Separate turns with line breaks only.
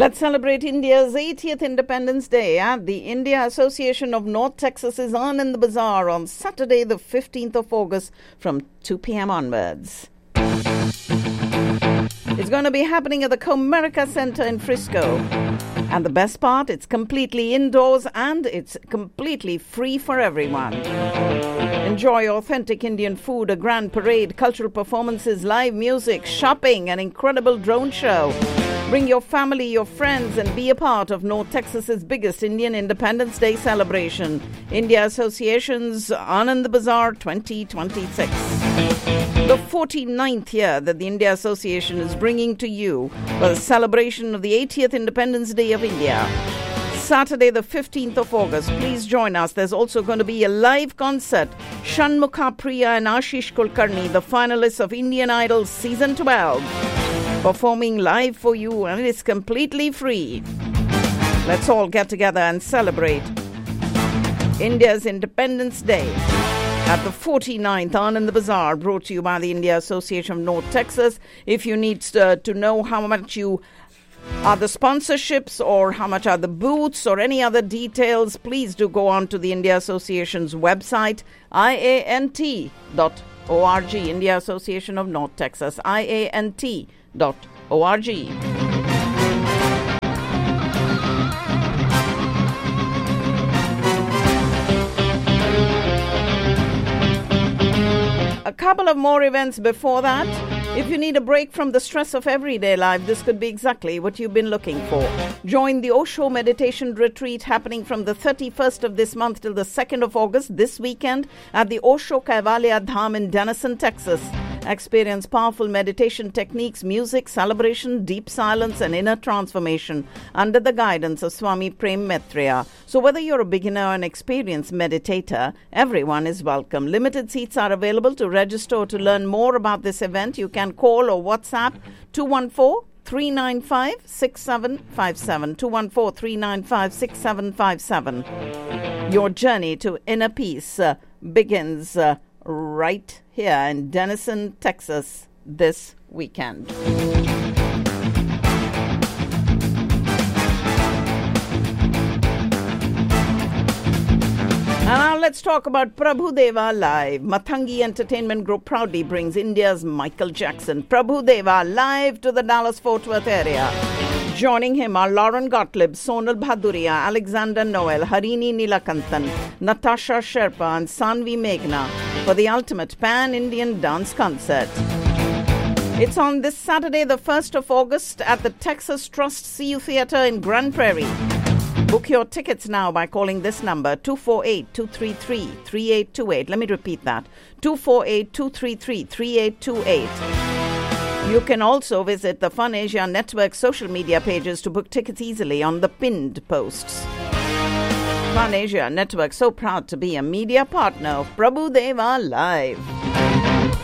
Let's celebrate India's 80th Independence Day. The India Association of North Texas is on in the bazaar on Saturday, the 15th of August from 2 p.m. onwards. It's going to be happening at the Comerica Center in Frisco. And the best part, it's completely indoors and it's completely free for everyone. Enjoy authentic Indian food, a grand parade, cultural performances, live music, shopping, an incredible drone show. Bring your family, your friends, and be a part of North Texas's biggest Indian Independence Day celebration. India Association's Anand Bazaar 2026. The 49th year that the India Association is bringing to you for the celebration of the 80th Independence Day of India. Saturday, the 15th of August. Please join us. There's also going to be a live concert. Shanmukha Priya and Ashish Kulkarni, the finalists of Indian Idol Season 12. Performing live for you, and it's completely free. Let's all get together and celebrate India's Independence Day at the 49th Anand Bazaar, brought to you by the India Association of North Texas. If you need to know how much are the sponsorships or how much are the booths or any other details, please do go on to the India Association's website, iant.org, India Association of North Texas, iant.org. A couple of more events before that. If you need a break from the stress of everyday life, this could be exactly what you've been looking for. Join the Osho Meditation Retreat happening from the 31st of this month till the 2nd of August this weekend at the Osho Kaivalya Dham in Denison, Texas. Experience powerful meditation techniques, music, celebration, deep silence, and inner transformation under the guidance of Swami Prem Maitreya. So whether you're a beginner or an experienced meditator, everyone is welcome. Limited seats are available. To register or to learn more about this event, you can call or WhatsApp 214-395-6757. 214-395-6757. Your journey to inner peace begins right here in Denison, Texas this weekend. Now let's talk about Prabhu Deva Live. Mathangi Entertainment Group proudly brings India's Michael Jackson. Prabhu Deva live to the Dallas-Fort Worth area. Joining him are Lauren Gottlieb, Sonal Bhaduria, Alexander Noel, Harini Nilakanthan, Natasha Sherpa and Sanvi Meghna for the ultimate pan-Indian dance concert. It's on this Saturday, the 1st of August at the Texas Trust CU Theater in Grand Prairie. Book your tickets now by calling this number, 248-233-3828. Let me repeat that, 248-233-3828. You can also visit the Fun Asia Network social media pages to book tickets easily on the pinned posts. Fun Asia Network, so proud to be a media partner of Prabhu Deva Live.